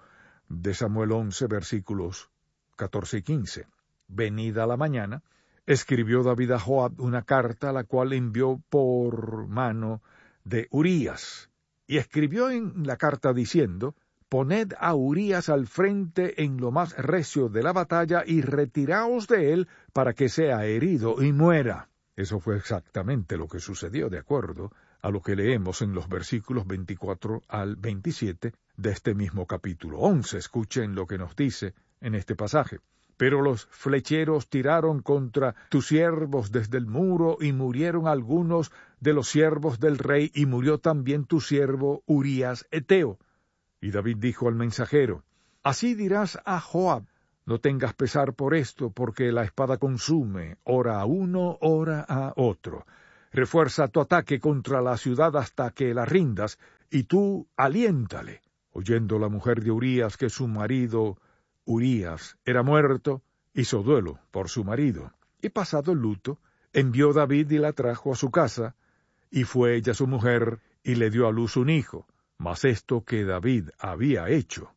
de Samuel 11, versículos 14 y 15. Venida la mañana, escribió David a Joab una carta, la cual envió por mano de Urías, y escribió en la carta diciendo: «Poned a Urías al frente en lo más recio de la batalla, y retiraos de él para que sea herido y muera». Eso fue exactamente lo que sucedió, de acuerdo a lo que leemos en los versículos 24 al 27 de este mismo capítulo 11. Escuchen lo que nos dice en este pasaje. «Pero los flecheros tiraron contra tus siervos desde el muro, y murieron algunos de los siervos del rey, y murió también tu siervo Urías Eteo». Y David dijo al mensajero: «Así dirás a Joab: no tengas pesar por esto, porque la espada consume, ora a uno, ora a otro. Refuerza tu ataque contra la ciudad hasta que la rindas, y tú aliéntale». Oyendo la mujer de Urías que su marido Urías era muerto, hizo duelo por su marido, y pasado el luto, envió David y la trajo a su casa, y fue ella su mujer, y le dio a luz un hijo. Mas esto que David había hecho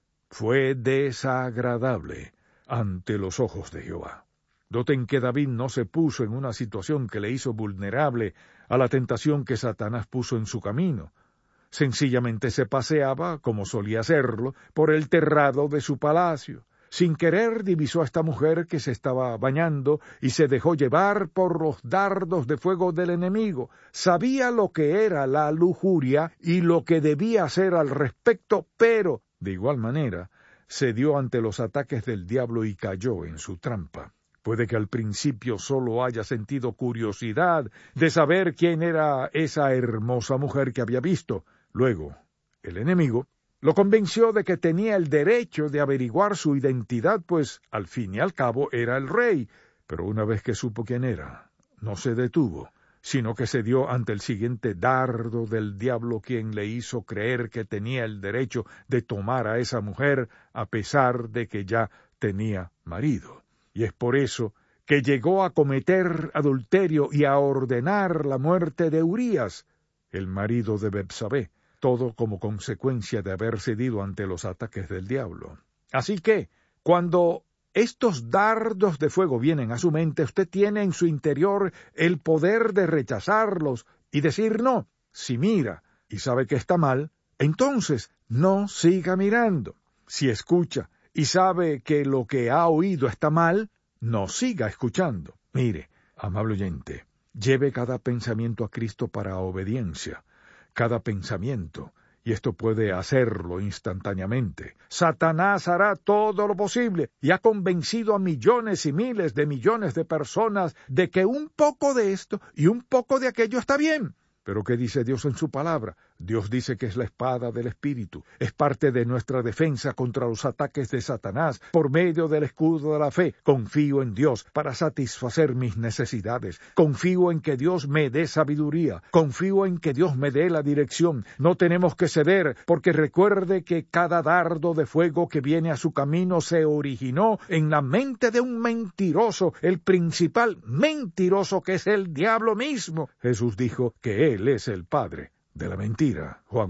fue desagradable ante los ojos de Jehová. Noten que David no se puso en una situación que le hizo vulnerable a la tentación que Satanás puso en su camino. Sencillamente se paseaba, como solía hacerlo, por el terrado de su palacio. Sin querer divisó a esta mujer que se estaba bañando y se dejó llevar por los dardos de fuego del enemigo. Sabía lo que era la lujuria y lo que debía hacer al respecto, pero, de igual manera, se dio ante los ataques del diablo y cayó en su trampa. Puede que al principio solo haya sentido curiosidad de saber quién era esa hermosa mujer que había visto. Luego, el enemigo lo convenció de que tenía el derecho de averiguar su identidad, pues al fin y al cabo era el rey. Pero una vez que supo quién era, no se detuvo, sino que se dio ante el siguiente dardo del diablo, quien le hizo creer que tenía el derecho de tomar a esa mujer a pesar de que ya tenía marido. Y es por eso que llegó a cometer adulterio y a ordenar la muerte de Urías, el marido de Betsabé, todo como consecuencia de haber cedido ante los ataques del diablo. Así que, cuando estos dardos de fuego vienen a su mente, usted tiene en su interior el poder de rechazarlos y decir no. Si mira y sabe que está mal, entonces no siga mirando. Si escucha y sabe que lo que ha oído está mal, no siga escuchando. Mire, amable oyente, lleve cada pensamiento a Cristo para obediencia. Cada pensamiento, y esto puede hacerlo instantáneamente. Satanás hará todo lo posible y ha convencido a millones y miles de millones de personas de que un poco de esto y un poco de aquello está bien. Pero ¿qué dice Dios en su palabra? Dios dice que es la espada del Espíritu. Es parte de nuestra defensa contra los ataques de Satanás. Por medio del escudo de la fe, confío en Dios para satisfacer mis necesidades. Confío en que Dios me dé sabiduría. Confío en que Dios me dé la dirección. No tenemos que ceder, porque recuerde que cada dardo de fuego que viene a su camino se originó en la mente de un mentiroso, el principal mentiroso, que es el diablo mismo. Jesús dijo que Él es el padre de la mentira, Juan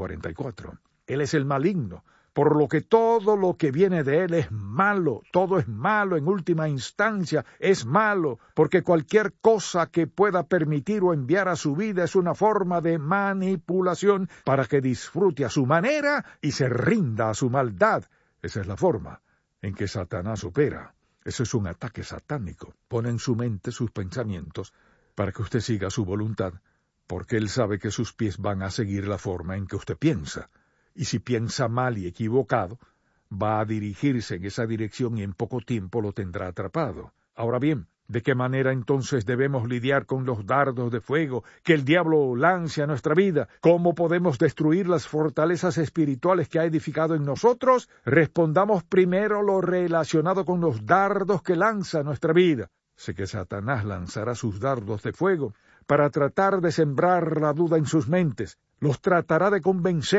8:44. Él es el maligno, por lo que todo lo que viene de él es malo. Todo es malo, en última instancia es malo, porque cualquier cosa que pueda permitir o enviar a su vida es una forma de manipulación para que disfrute a su manera y se rinda a su maldad. Esa es la forma en que Satanás opera. Ese es un ataque satánico. Pone en su mente sus pensamientos para que usted siga su voluntad, porque él sabe que sus pies van a seguir la forma en que usted piensa. Y si piensa mal y equivocado, va a dirigirse en esa dirección y en poco tiempo lo tendrá atrapado. Ahora bien, ¿de qué manera entonces debemos lidiar con los dardos de fuego que el diablo lance a nuestra vida? ¿Cómo podemos destruir las fortalezas espirituales que ha edificado en nosotros? Respondamos primero lo relacionado con los dardos que lanza a nuestra vida. Sé que Satanás lanzará sus dardos de fuego para tratar de sembrar la duda en sus mentes. Los tratará de convencer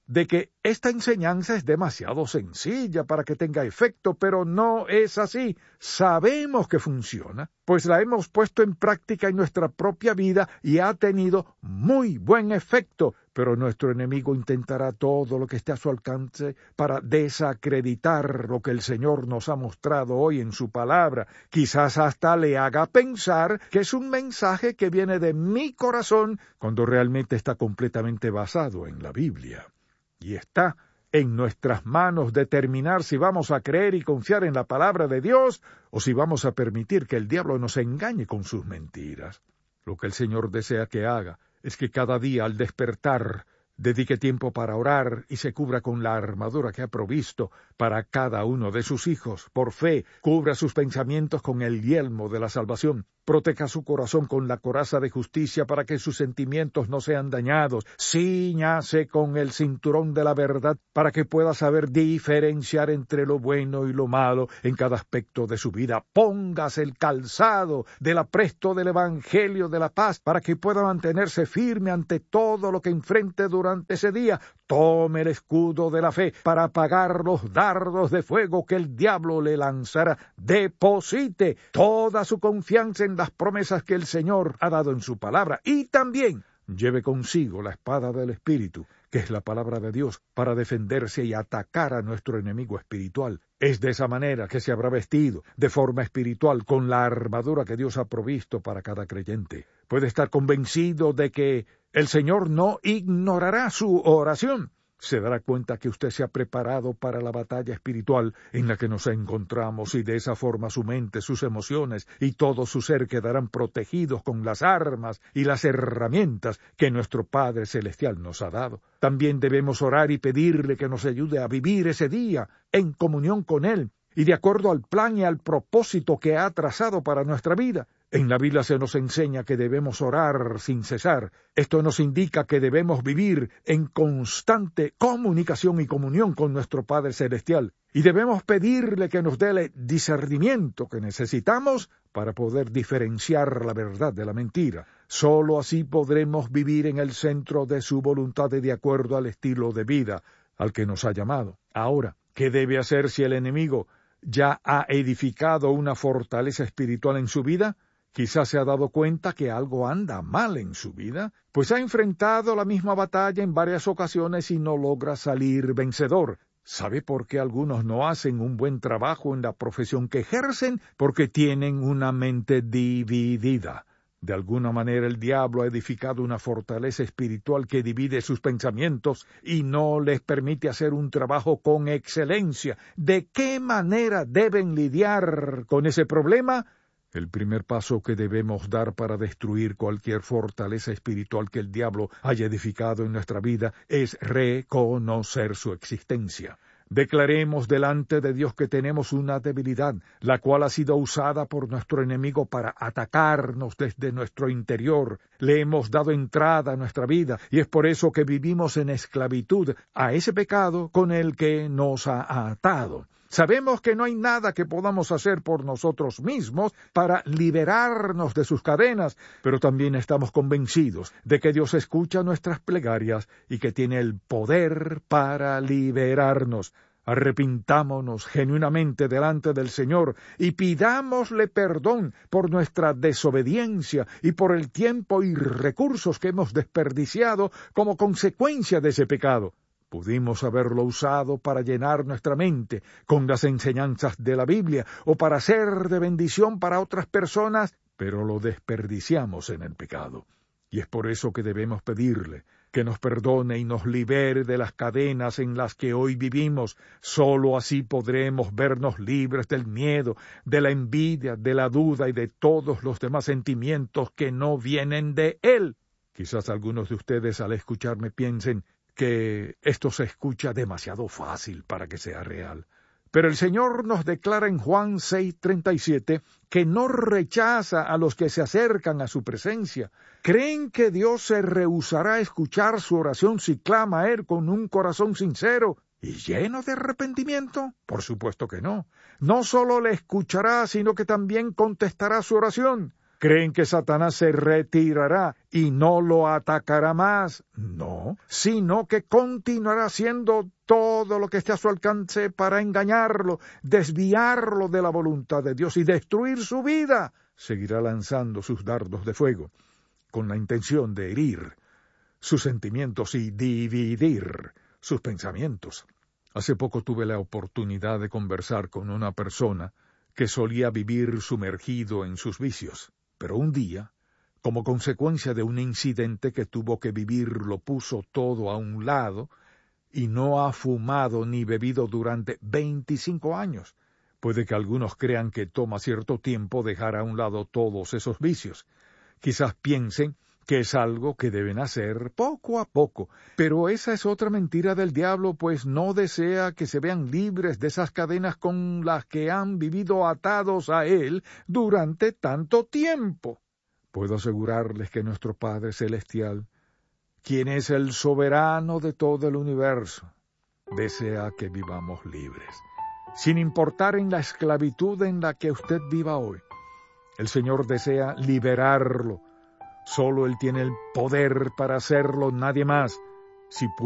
de que esta enseñanza es demasiado sencilla para que tenga efecto, pero no es así. Sabemos que funciona, pues la hemos puesto en práctica en nuestra propia vida y ha tenido muy buen efecto, pero nuestro enemigo intentará todo lo que esté a su alcance para desacreditar lo que el Señor nos ha mostrado hoy en su palabra. Quizás hasta le haga pensar que es un mensaje que viene de mi corazón, cuando realmente está completamente basado en la Biblia. Y está en nuestras manos determinar si vamos a creer y confiar en la palabra de Dios o si vamos a permitir que el diablo nos engañe con sus mentiras. Lo que el Señor desea que haga es que cada día al despertar dedique tiempo para orar y se cubra con la armadura que ha provisto para cada uno de sus hijos. Por fe, cubra sus pensamientos con el yelmo de la salvación. Proteja su corazón con la coraza de justicia para que sus sentimientos no sean dañados. Cíñase con el cinturón de la verdad para que pueda saber diferenciar entre lo bueno y lo malo en cada aspecto de su vida. Póngase el calzado del apresto del Evangelio de la paz para que pueda mantenerse firme ante todo lo que enfrente durante ese día. Tome el escudo de la fe para apagar los dardos de fuego que el diablo le lanzará. Deposite toda su confianza en las promesas que el Señor ha dado en su palabra y también lleve consigo la espada del Espíritu, que es la palabra de Dios, para defenderse y atacar a nuestro enemigo espiritual. Es de esa manera que se habrá vestido de forma espiritual con la armadura que Dios ha provisto para cada creyente. Puede estar convencido de que el Señor no ignorará su oración. Se dará cuenta que usted se ha preparado para la batalla espiritual en la que nos encontramos y de esa forma su mente, sus emociones y todo su ser quedarán protegidos con las armas y las herramientas que nuestro Padre Celestial nos ha dado. También debemos orar y pedirle que nos ayude a vivir ese día en comunión con Él y de acuerdo al plan y al propósito que ha trazado para nuestra vida. En la Biblia se nos enseña que debemos orar sin cesar. Esto nos indica que debemos vivir en constante comunicación y comunión con nuestro Padre Celestial. Y debemos pedirle que nos dé el discernimiento que necesitamos para poder diferenciar la verdad de la mentira. Solo así podremos vivir en el centro de su voluntad y de acuerdo al estilo de vida al que nos ha llamado. Ahora, ¿qué debe hacer si el enemigo ya ha edificado una fortaleza espiritual en su vida? Quizás se ha dado cuenta que algo anda mal en su vida, pues ha enfrentado la misma batalla en varias ocasiones y no logra salir vencedor. ¿Sabe por qué algunos no hacen un buen trabajo en la profesión que ejercen? Porque tienen una mente dividida. De alguna manera el diablo ha edificado una fortaleza espiritual que divide sus pensamientos y no les permite hacer un trabajo con excelencia. ¿De qué manera deben lidiar con ese problema? El primer paso que debemos dar para destruir cualquier fortaleza espiritual que el diablo haya edificado en nuestra vida es reconocer su existencia. Declaremos delante de Dios que tenemos una debilidad, la cual ha sido usada por nuestro enemigo para atacarnos desde nuestro interior. Le hemos dado entrada a nuestra vida y es por eso que vivimos en esclavitud a ese pecado con el que nos ha atado. Sabemos que no hay nada que podamos hacer por nosotros mismos para liberarnos de sus cadenas, pero también estamos convencidos de que Dios escucha nuestras plegarias y que tiene el poder para liberarnos. Arrepintámonos genuinamente delante del Señor y pidámosle perdón por nuestra desobediencia y por el tiempo y recursos que hemos desperdiciado como consecuencia de ese pecado. Pudimos haberlo usado para llenar nuestra mente con las enseñanzas de la Biblia o para ser de bendición para otras personas, pero lo desperdiciamos en el pecado. Y es por eso que debemos pedirle que nos perdone y nos libere de las cadenas en las que hoy vivimos. Solo así podremos vernos libres del miedo, de la envidia, de la duda y de todos los demás sentimientos que no vienen de Él. Quizás algunos de ustedes al escucharme piensen que esto se escucha demasiado fácil para que sea real. Pero el Señor nos declara en Juan 6:37 que no rechaza a los que se acercan a su presencia. ¿Creen que Dios se rehusará a escuchar su oración si clama a Él con un corazón sincero y lleno de arrepentimiento? Por supuesto que no. No solo le escuchará, sino que también contestará su oración. ¿Creen que Satanás se retirará y no lo atacará más? No, sino que continuará haciendo todo lo que esté a su alcance para engañarlo, desviarlo de la voluntad de Dios y destruir su vida. Seguirá lanzando sus dardos de fuego con la intención de herir sus sentimientos y dividir sus pensamientos. Hace poco tuve la oportunidad de conversar con una persona que solía vivir sumergido en sus vicios. Pero un día, como consecuencia de un incidente que tuvo que vivir, lo puso todo a un lado y no ha fumado ni bebido durante 25 años. Puede que algunos crean que toma cierto tiempo dejar a un lado todos esos vicios. Quizás piensen que es algo que deben hacer poco a poco, pero esa es otra mentira del diablo, pues no desea que se vean libres de esas cadenas con las que han vivido atados a él durante tanto tiempo. Puedo asegurarles que nuestro Padre Celestial, quien es el soberano de todo el universo, desea que vivamos libres, sin importar en la esclavitud en la que usted viva hoy. El Señor desea liberarlo. Solo Él tiene el poder para hacerlo, nadie más. Si